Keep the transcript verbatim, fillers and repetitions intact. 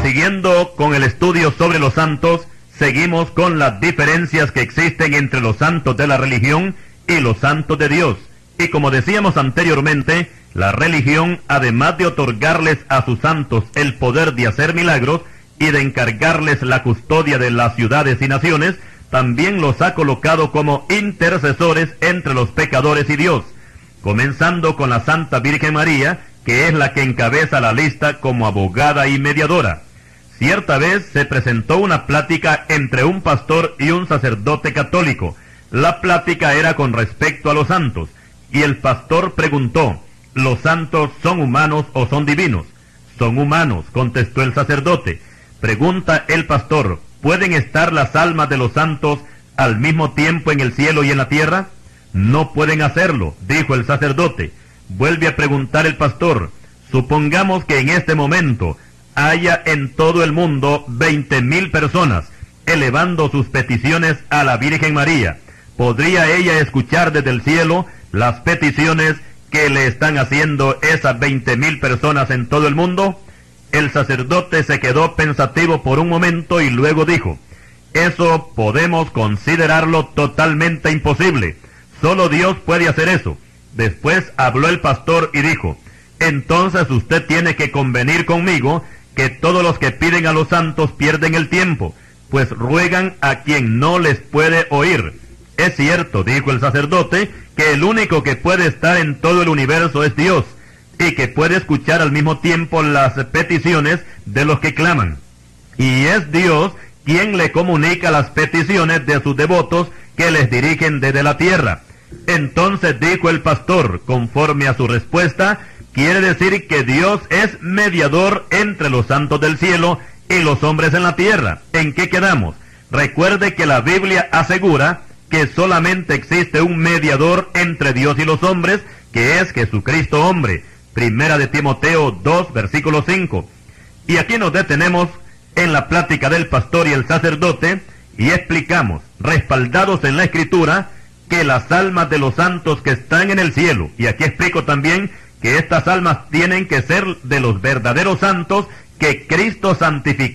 Prosiguiendo con el estudio sobre los santos, seguimos con las diferencias que existen entre los santos de la religión y los santos de Dios. Y como decíamos anteriormente, la religión, además de otorgarles a sus santos el poder de hacer milagros y de encargarles la custodia de las ciudades y naciones, también los ha colocado como intercesores entre los pecadores y Dios, comenzando con la Santa Virgen María, que es la que encabeza la lista como abogada y mediadora. Cierta vez se presentó una plática entre un pastor y un sacerdote católico. La plática era con respecto a los santos, y el pastor preguntó: ¿los santos son humanos o son divinos? Son humanos, contestó el sacerdote. Pregunta el pastor: ¿pueden estar las almas de los santos al mismo tiempo en el cielo y en la tierra? No pueden hacerlo, dijo el sacerdote. Vuelve a preguntar el pastor: supongamos que en este momento haya en todo el mundo veinte mil personas elevando sus peticiones a la Virgen María. ¿Podría ella escuchar desde el cielo las peticiones que le están haciendo esas veinte mil personas en todo el mundo? El sacerdote se quedó pensativo por un momento y luego dijo: eso podemos considerarlo totalmente imposible. Solo Dios puede hacer eso. Después habló el pastor y dijo: entonces usted tiene que convenir conmigo que todos los que piden a los santos pierden el tiempo, pues ruegan a quien no les puede oír. Es cierto, dijo el sacerdote, que el único que puede estar en todo el universo es Dios, y que puede escuchar al mismo tiempo las peticiones de los que claman. Y es Dios quien le comunica las peticiones de sus devotos que les dirigen desde la tierra. Entonces dijo el pastor, conforme a su respuesta, quiere decir que Dios es mediador entre los santos del cielo y los hombres en la tierra. ¿En qué quedamos? Recuerde que la Biblia asegura que solamente existe un mediador entre Dios y los hombres, que es Jesucristo hombre. Primera de Timoteo dos, versículo cinco. Y aquí nos detenemos en la plática del pastor y el sacerdote y explicamos, respaldados en la Escritura, que las almas de los santos que están en el cielo, y aquí explico también que estas almas tienen que ser de los verdaderos santos que Cristo santificó